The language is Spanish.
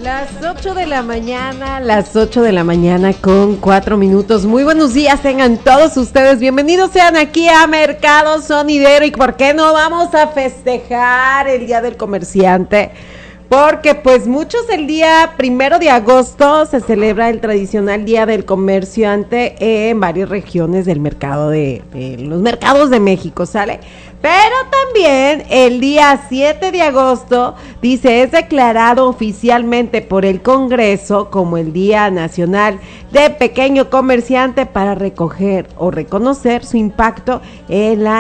Las 8 de la mañana con 4 minutos. Muy buenos días, tengan todos ustedes. Bienvenidos sean aquí a Mercado Sonidero. ¿Y por qué no vamos a festejar el Día del Comerciante? Porque pues muchos el día 1 de agosto se celebra el tradicional Día del Comerciante en varias regiones del mercado de los mercados de México, ¿sale? Pero también el día 7 de agosto, dice, es declarado oficialmente por el Congreso como el Día Nacional de Pequeño Comerciante para recoger o reconocer su impacto en la